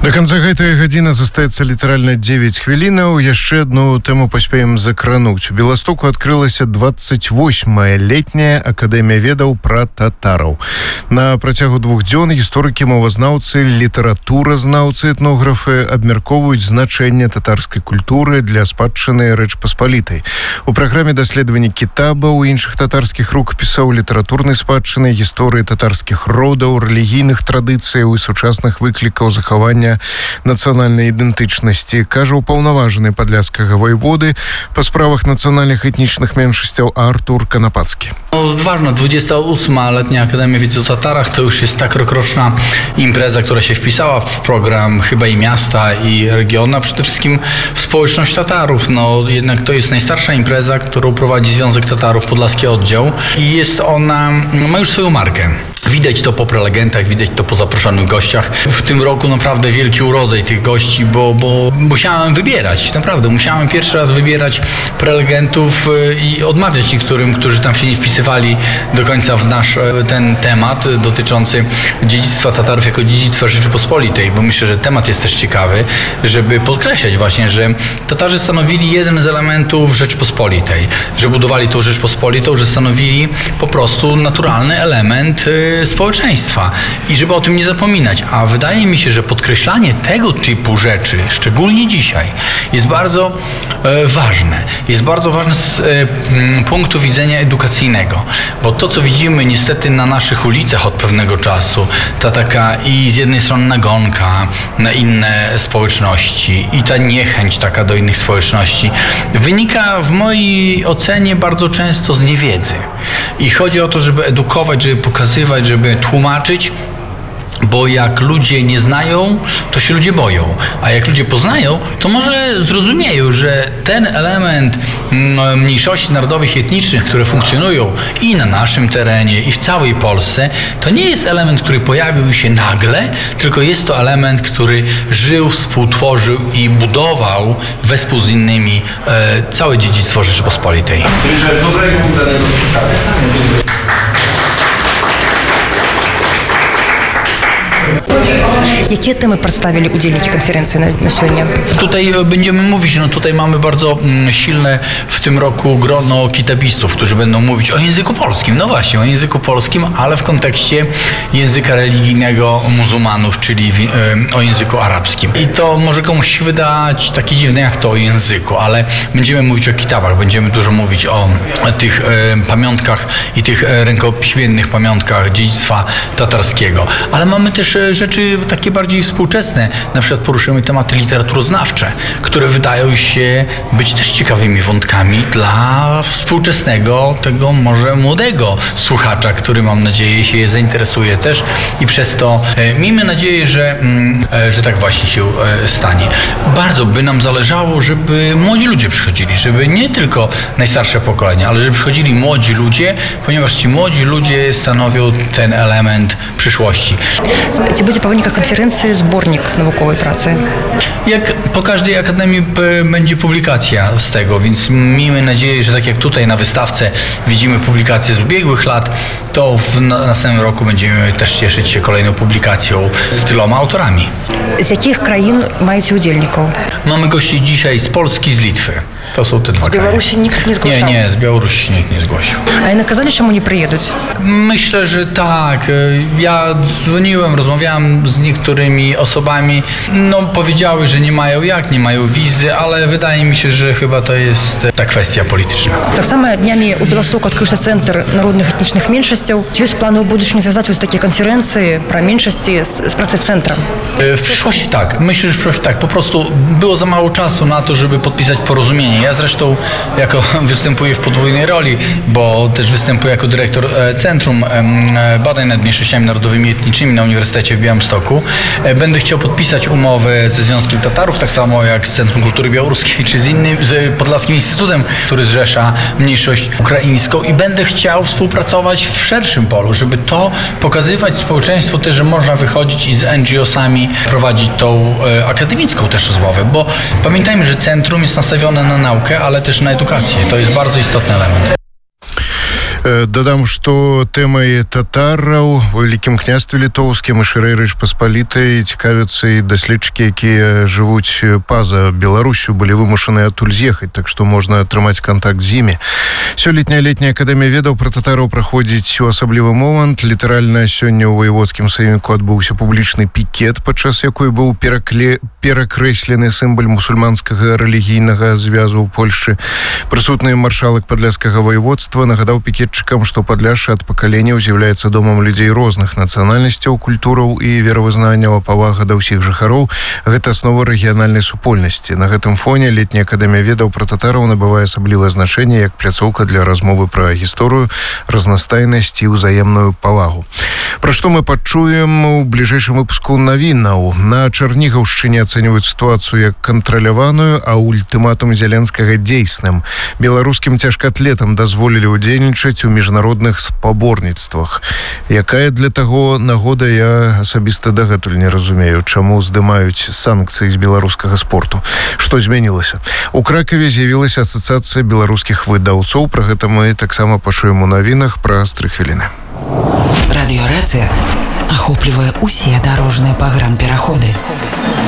До конца гэтай гадзіны застаецца літаральна 9 хвілінаў. Яшчэ одну тэму паспеем закрануць. У Беластоку адкрылася 28-я летняя акадэмія ведаў пра татараў. На працягу 2 дзён гісторыкі, мовазнаўцы, літаратуразнаўцы, этнографы абмяркоўваюць значэнне татарскай культуры для спадчыны Рэч Паспалітай. У праграме даследавання кітабаў, іншых татарскіх рукапісаў, літаратурнай спадчыны, гісторыі татарскіх родаў, рэлігійных традыцыяў і сучасных выклікаў захавання нацыянальнай ідэнтычнасці, кажа ўпаўнаважаны падляшскага воеводы па справах нацыянальных этнічных меншасцяў Артур Канапацкі. Ważna, 28. letnia Akademia Wiedzy o Tatarach to już jest tak rokroczna impreza, która się wpisała w program chyba i miasta, i regionu, a przede wszystkim w społeczność Tatarów. No jednak to jest najstarsza impreza, którą prowadzi Związek Tatarów Podlaski Oddział i jest ona, ma już swoją markę. Widać to po prelegentach, widać to po zaproszonych gościach. W tym roku naprawdę wielki urodzaj tych gości, bo musiałem wybierać, naprawdę. Musiałem pierwszy raz wybierać prelegentów i odmawiać niektórym, którzy tam się nie wpisywali do końca w nasz ten temat dotyczący dziedzictwa Tatarów jako dziedzictwa Rzeczypospolitej, bo myślę, że temat jest też ciekawy, żeby podkreślać właśnie, że Tatarzy stanowili jeden z elementów Rzeczypospolitej, że budowali tą Rzeczpospolitą, że stanowili po prostu naturalny element społeczeństwa i żeby o tym nie zapominać. A wydaje mi się, że podkreślanie tego typu rzeczy, szczególnie dzisiaj, jest bardzo ważne. Jest bardzo ważne z punktu widzenia edukacyjnego, bo to, co widzimy niestety na naszych ulicach od pewnego czasu, ta taka i z jednej strony nagonka na inne społeczności i ta niechęć taka do innych społeczności, wynika w mojej ocenie bardzo często z niewiedzy. I chodzi o to, żeby edukować, żeby pokazywać, żeby tłumaczyć, bo jak ludzie nie znają, to się ludzie boją. A jak ludzie poznają, to może zrozumieją, że ten element mniejszości narodowych i etnicznych, które funkcjonują i na naszym terenie, i w całej Polsce, to nie jest element, który pojawił się nagle, tylko jest to element, który żył, współtworzył i budował wespół z innymi całe dziedzictwo Rzeczypospolitej. Życzę dobrego, udanego spotkania. Jakie temy przedstawili udzielnicy konferencji na сегодня? Tutaj będziemy mówić, tutaj mamy bardzo silne w tym roku grono kitabistów, którzy będą mówić o języku polskim. No właśnie, o języku polskim, ale w kontekście języka religijnego muzułmanów, czyli o języku arabskim. I to może komuś się wydać takie dziwne jak to o języku, ale będziemy mówić o kitabach, będziemy dużo mówić o tych pamiątkach i tych rękopiśmiennych pamiątkach dziedzictwa tatarskiego. Ale mamy też rzeczy takie bardziej współczesne, na przykład poruszymy tematy literaturoznawcze, które wydają się być też ciekawymi wątkami dla współczesnego, tego może młodego słuchacza, który mam nadzieję się zainteresuje też i przez to miejmy nadzieję, że tak właśnie się stanie. Bardzo by nam zależało, żeby młodzi ludzie przychodzili, żeby nie tylko najstarsze pokolenia, ale żeby przychodzili młodzi ludzie, ponieważ ci młodzi ludzie stanowią ten element przyszłości. Czy będzie po wynikach konferencji zbornik naukowej pracy? Jak po każdej akademii będzie publikacja z tego, więc miejmy nadzieję, że tak jak tutaj na wystawce widzimy publikacje z ubiegłych lat, to w następnym roku będziemy też cieszyć się kolejną publikacją z tyloma autorami. Z jakich krain macie udzielników? Mamy gości dzisiaj z Polski, z Litwy. To są te dwa kraje. Z Białorusi nikt nie zgłaszał? Nie, z Białorusi nikt nie zgłosił. A i nakazali, czemu nie przyjedą? Myślę, że tak. Ja dzwoniłem, rozmawiałem z niektórymi osobami. Powiedziały, że nie mają wizy, ale wydaje mi się, że chyba to jest ta kwestia polityczna. Tak samo dniami u Białegostoku odkrył się Centr Narodnych Etnicznych Mniejszości. Czy jest plany budущего związać takie konferencje pro mniejszości z pracą centrum? W przyszłości tak. Myślę, że w przyszłości tak. Po prostu było za mało czasu na to, żeby podpisać porozumienie. Ja zresztą występuję w podwójnej roli, bo też występuję jako dyrektor Centrum Badań nad Mniejszościami Narodowymi i Etnicznymi na Uniwersytecie w Białymstoku. Będę chciał podpisać umowę ze Związkiem Tatarów, tak samo jak z Centrum Kultury Białoruskiej, czy z Podlaskim Instytutem, który zrzesza mniejszość ukraińską i będę chciał współpracować w szerszym polu, żeby to pokazywać społeczeństwu też, że można wychodzić i z NGO-sami prowadzić tą akademicką też rozmowę, bo pamiętajmy, że centrum jest nastawione na naukę, ale też na edukację. To jest bardzo istotny element. Дадам, што тэмай татараў у Вялікім княстве літоўскім і шырэй Рэч Паспалітай цікавяцца і даследчыкі, якія жывуць па-за Беларусю, былі вымушаны адтуль з'ехаць, так што можна атрымаць кантакт з імі. Сёлетняя летняя акадэмія ведаў пра татараў праходзіць у асаблівы момант. Літаральна сёння ў ваеводскім саёміку адбыўся публічны пікет, падчас якой быў перакрэслены сімвал мусульманскага рэлігійнага звязу ў Польшчы. Прысутны маршалак падляшскага воеводства нагадаў пікетчыкам, што Падляшша ад пакаленняў з'яўляецца домам людзей розных нацыянальнасцяў, культураў і веравызнанняў, а павага да ўсіх жыхароў – гэта аснова рэгіянальнай супольнасці. На гэтым фоне летняя акадэмія ведаў пра татараў набывае асаблівае значэнне як пляцоўка для размовы пра гісторыю, разнастайнасць і ўзаемную павагу. Пра што мы пачуем у бліжэйшым выпуску навінаў. На Чарнігаўшчыне ацэньваюць сітуацыю як кантраляваную, а ультыматум Зеленскага дзейсным. Беларускім цяжкаатлетам дазволілі ўдзельнічаць у міжнародных спаборніцтвах. Якая для таго нагода, я асабіста дагэтуль не разумею, чаму здымаюць санкцыі з беларускага спорту. Што змянілася? У Кракаве з'явілася асацыяцыя беларускіх выдаўцоў. Пра гэта мы таксама пачуем у навінах праз 3 хвіліны. Радыёрацыя ахоплівае усе дарожныя пагранпераходы.